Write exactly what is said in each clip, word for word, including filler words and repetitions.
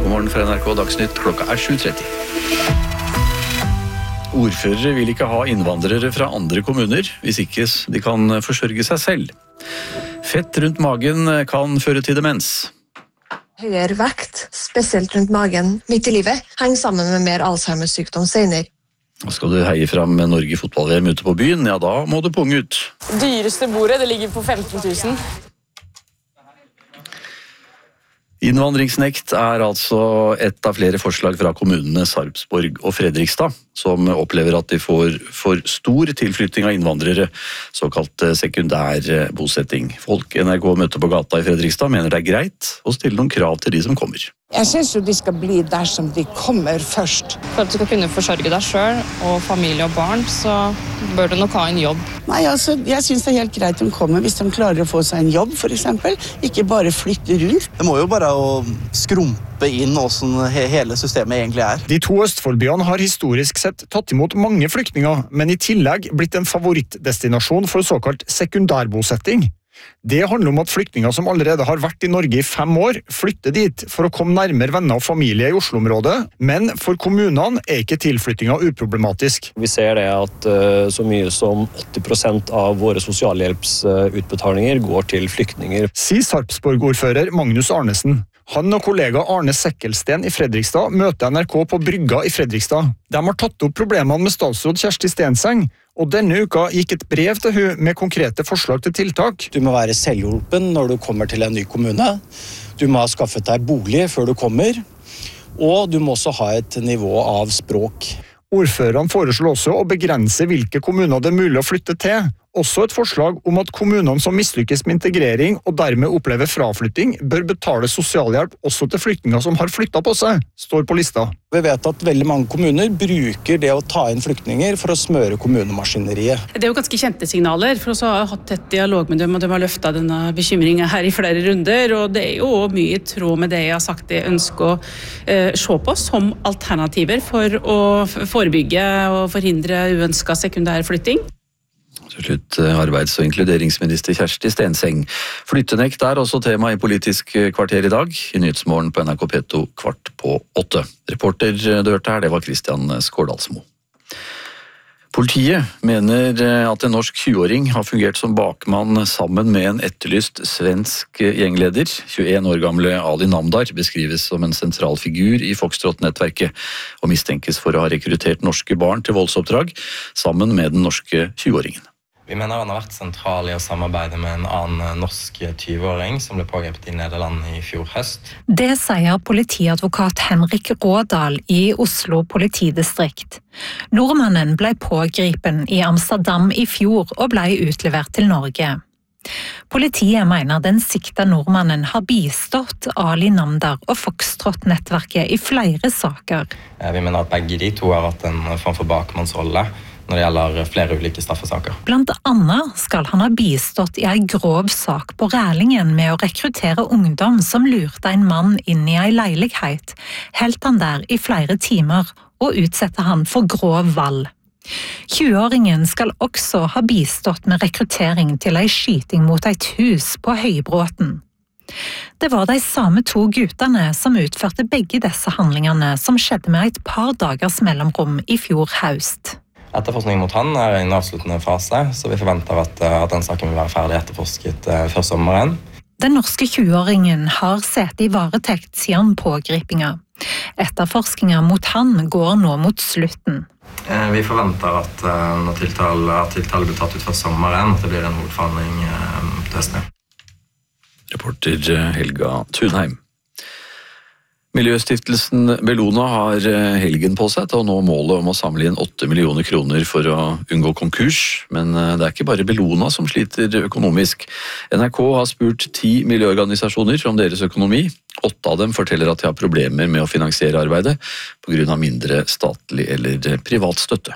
God morgen fra N R K Dagsnytt, klokka er sju tretti. Ordførere vil ikke ha innvandrere fra andre kommuner, hvis ikke de kan forsørge seg selv. Fett rundt magen kan føre til demens. Høyere vekt, spesielt rundt magen, midt i livet, henger sammen med mer Alzheimer-sykdom senere. Skal du heie fram Norge fotball-V M ute på byen, ja da må du punge ut. Dyreste bordet, det ligger på femten tusen. Innvandringsnekt er altså et av flere forslag fra kommunene Sarpsborg og Fredrikstad, som opplever at de får for stor tilflytting av innvandrere, såkalt sekundær bosetting. Folk N R K møter på gata i Fredrikstad mener det er greit å stille noen krav til de som kommer. Jeg synes jo de skal bli der som de kommer først. For at du skal kunne forsørge deg selv og familie og barn, så bør du nok ha en jobb. Nei, altså, jeg synes det er helt greit de kommer hvis de klarer å få seg en jobb, for eksempel. Ikke bare flytte rundt. Det må jo bare å skrumpe inn hvordan hele systemet egentlig er. De to Østfoldbyene har historisk sett tatt imot mange flyktninger, men i tillegg blitt en favorittdestinasjon for såkalt sekundærbosetting. Det handler om at flyktninger som allerede har vært i Norge i fem år, flytter dit for å komme nærmere venner og familie i Oslo-området, men for kommunene er ikke tilflyttinga uproblematisk. Vi ser det at uh, så mye som åtti prosent av våre sosialhjelpsutbetalinger går til flyktninger. Sier Sarpsborg-ordfører Magnus Arnesen. Han og kollega Arne Sekkelsten i Fredrikstad møter N R K på Brygga i Fredrikstad. De har tatt opp problemene med statsråd Kjersti Stenseng, og denne uka gikk et brev til hun med konkrete forslag til tiltak. Du må være selvhjulpen når du kommer til en ny kommune. Du må ha skaffet deg bolig før du kommer, og du må også ha et nivå av språk. Ordførerne foreslår også å begrense hvilke kommuner det er mulig å flytte til. Også et forslag om at kommunene som mislykkes med integrering og dermed opplever fraflytting, bør betale sosialhjelp også til flyktninger som har flyttet på seg, står på lista. Vi vet at veldig mange kommuner bruker det å ta inn flyktninger for å smøre kommunemaskineriet. Det er jo ganske kjente signaler, for oss har hatt tett dialog med dem, og de har løftet denne bekymringen her i flere runder, og det er jo mye i tråd med det jeg har sagt jeg ønsker å eh, se på som alternativer for å forebygge og forhindre uønsket sekundærflytting. Til slutt arbeids- og inkluderingsminister Kjersti Stenseng. Flyttenekt er også tema i Politisk kvarter i dag, i Nyhetsmorgen på N R K P to kvart på åtte. Reporter du hørte her, det var Kristian Skårdalsmo. Politiet mener at en norsk tjueåring har fungert som bakmann sammen med en etterlyst svensk gjengleder. tjueen år gamle Ali Namdar beskrives som en sentral figur i Foxtrot-nettverket og mistenkes for å ha rekruttert norske barn til voldsoppdrag sammen med den norske tjueåringen. Vi mener han har vært sentral i å samarbeide med en annen norsk tjueåring som ble pågrepet i Nederland i fjor høst. Det sier politiadvokat Henrik Rådal i Oslo politidistrikt. Nordmannen ble pågripen i Amsterdam i fjor og ble utlevert til Norge. Politiet mener den sikta nordmannen har bistått Ali Namdar og Foxtrot-nettverket i flere saker. Vi mener at begge de to har hatt en form for bakmannsrolle når det gjelder flere ulike straffesaker. Blant annet skal han ha bistått i en grov sak på Rælingen med å rekruttere ungdom som lurte en mann inn i en leilighet, helt han der i flere timer og utsette han for grov vold. tjueåringen skal også ha bistått med rekruttering til en skyting mot et hus på Høybråten. Det var de samme to guttene som utførte begge disse handlingene som skjedde med et par dagers mellomrom i fjor høst. Etterforskningen mot han er i en avsluttende fase, så vi forventer at, at den saken vil være ferdig etterforsket før sommeren. Den norske tjueåringen har sett i varetekt siden pågripinga. Etterforskningen mot han går nå mot slutten. Vi forventer at når tiltale, at tiltale blir tatt ut før sommeren, at det blir en hovedforhandling til høsten. Reporter Helga Thunheim. Miljøstiftelsen Bellona har helgen på seg til å nå målet om å samle inn åtte millioner kroner for å unngå konkurs, men det er ikke bare Bellona som sliter økonomisk. N R K har spurt ti miljøorganisasjoner om deres økonomi. Åtte av dem forteller at de har problemer med å finansiere arbeidet på grunn av mindre statlig eller privat støtte.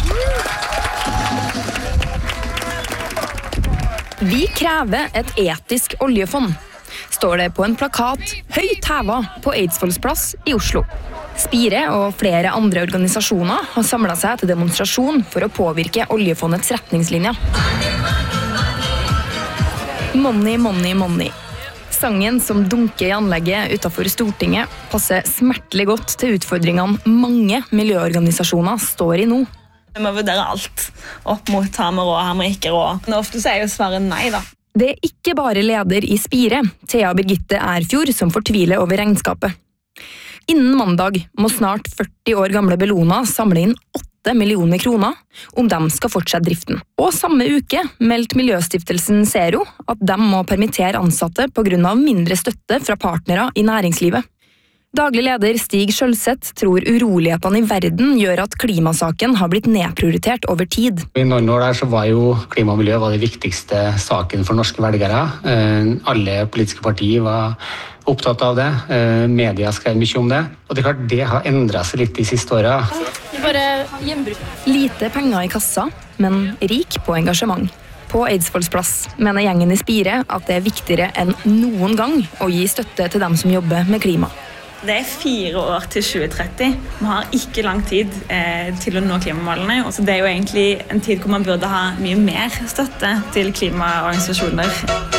Vi krever et etisk oljefond, står det på en plakat høyt hevet på Eidsvolls plass i Oslo. Spire og flere andre organisasjoner har samlet seg til demonstrasjon for å påvirke oljefondets retningslinjer. Money, money, money. Sangen som dunker i anlegget utenfor Stortinget passer smertelig godt til utfordringene mange miljøorganisasjoner står i nå. Vi må vurdere alt opp mot har vi råd, har vi ikke råd. Men ofte så er jo svaret nei da. Det er ikke bare leder i Spire, Thea Birgitte Erfjord, som fortviler over regnskapet. Innen mandag må snart førti år gamle Bellona samle inn åtte millioner kroner om de skal fortsette driften. Og samme uke meldte Miljøstiftelsen Zero at de må permittere ansatte på grunn av mindre støtte fra partnere i næringslivet. Daglig leder Stig Skjølseth tror urolighetene i verden gjør at klimasaken har blitt nedprioritert over tid. I noen år der så var jo klima og miljø var det viktigste saken for norske velgere. Alle politiske partier var opptatt av det. Media skrev mye om det. Og det er klart det har endret seg litt de siste årene. Lite penger i kassa, men rik på engasjement. På Eidsvolls plass mener gjengen i Spire at det er viktigere enn noen gang å gi støtte til dem som jobber med klima. Det er fire år til tjue tretti. Vi har ikke lang tid eh, til å nå klimamålene. Så det er jo egentlig en tid hvor man burde ha mye mer støtte til klimaorganisasjoner.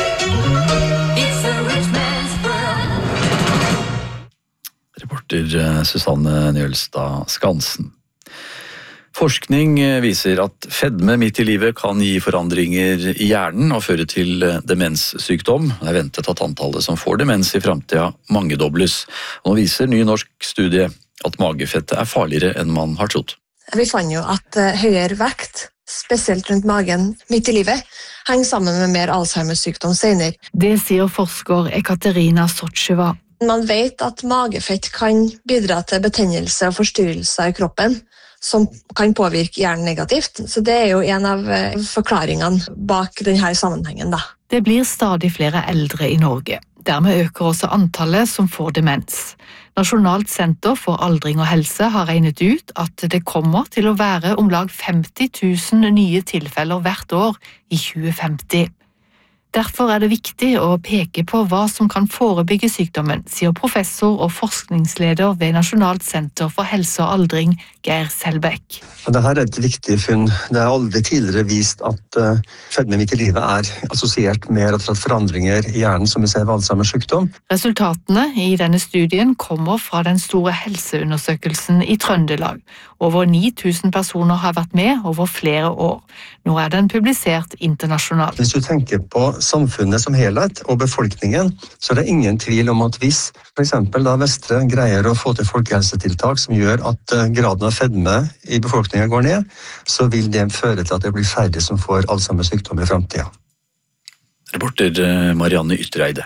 Reporter Susanne Njølstad Skansen. Forskning viser at fedme midt i livet kan gi forandringer i hjernen og føre til demenssykdom. Det er ventet at antallet som får demens i fremtiden mangedobles. Nå viser ny norsk studie at magefettet er farligere enn man har trodd. Vi fant jo at høyere vekt, spesielt rundt magen midt i livet, henger sammen med mer Alzheimer-sykdom senere. Det sier forsker Ekaterina Sotsjeva. Man vet at magefett kan bidra til betennelse og forstyrrelser i kroppen, som kan påvirke hjernen negativt. Så det er jo en av forklaringene bak denne sammenhengen, da. Det blir stadig flere eldre i Norge. Dermed øker også antallet som får demens. Nasjonalt senter for aldring og helse har regnet ut at det kommer til å være om lag femti tusen nye tilfeller hvert år i tjue femti. Derfor er det viktig å peke på hva som kan forebygge sykdommen, sier professor og forskningsleder ved Nasjonalt senter for helse og aldring, Geir Selbekk. Dette er et viktig funn. Det er aldri tidligere vist at uh, fedme midt i livet er assosiert med forandringer i hjernen som vi ser ved Alzheimers sykdom. Resultatene i denne studien kommer fra den store helseundersøkelsen i Trøndelag. Over ni tusen personer har vært med over flere år. Nå er den publisert internasjonalt. Hvis du tenker på samfunnet som helhet og befolkningen, så er det ingen tvil om at hvis for eksempel da Vestre greier å få til folkehelsetiltak som gjør at graden av fedme i befolkningen går ned, så vil det føre til at det blir færre som får Alzheimers sykdom i fremtiden. Reporter Marianne Ytreide.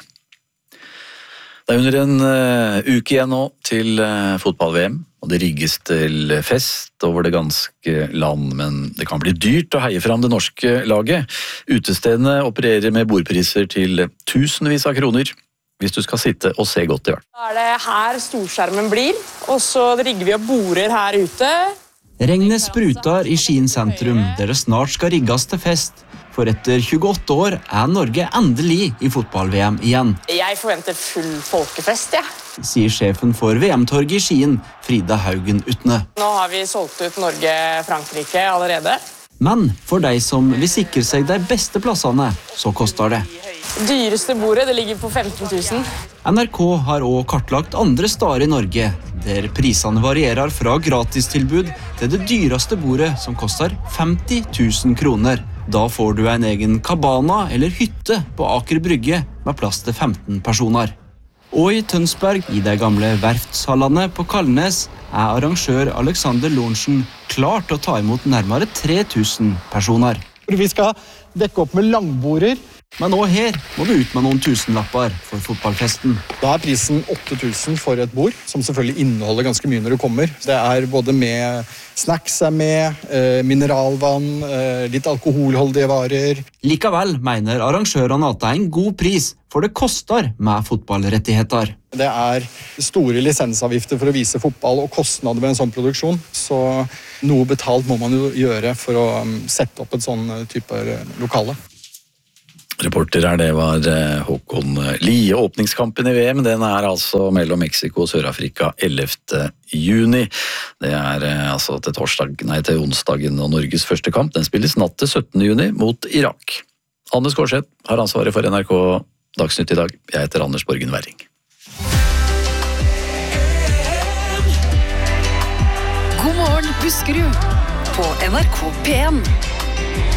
Det er under en uh, uke igjen nå til uh, fotball-V M, og det rigges til fest over det ganske land, men det kan bli dyrt å heie fram det norske laget. Utestedene opererer med bordpriser til tusenvis av kroner, hvis du skal sitte og se godt i hvert. Da er det her storskjermen blir, og så rigger vi opp border her ute. Regnet sprutar i Skien sentrum, der det snart skal rigges til fest. For etter tjueåtte år er Norge endelig i fotball-V M igjen. Jeg forventer full folkefest, ja. Sier sjefen for V M-torget i Skien, Frida Haugen Utne. Nå har vi solgt ut Norge-Frankrike allerede. Men for de som vil sikre seg de beste plassene, så koster det. Dyreste bordet, det ligger på femten tusen. N R K har også kartlagt andre steder i Norge, der prisene varierer fra gratistilbud til det dyreste bordet som koster femti tusen kroner. Da får du en egen kabana eller hytte på Aker Brygge med plass til femten personer. Og i Tønsberg, i de gamle verftshallene på Kalnes, er arrangør Alexander Lorentzen klar til å ta imot nærmere tre tusen personer. Vi skal dekke opp med langborder. Men nå her må du ut med noen tusenlapper for fotballfesten. Da er prisen åtte tusen for et bord, som selvfølgelig inneholder ganske mye når du kommer. Det er både med snacks er med, eh, mineralvann, eh, litt alkoholholdige varer. Likevel mener arrangørene at det er en god pris, for det koster med fotballrettigheter. Det er store lisensavgifter for å vise fotball og kostnader ved en sånn produksjon, så noe betalt må man jo gjøre for å sette opp et sånn type lokale. Reporter her, det var Håkon Lie. Åpningskampen i V M, den er altså mellom Mexico og Sør-Afrika ellevte juni. Det er altså til, torsdag, nei, til onsdagen og Norges første kamp. Den spilles natt til syttende juni mot Irak. Anne Skårseth har ansvaret for N R K Dagsnytt i dag. Jeg heter Anders Borgen Werring. God morgen, Buskerud på N R K P en.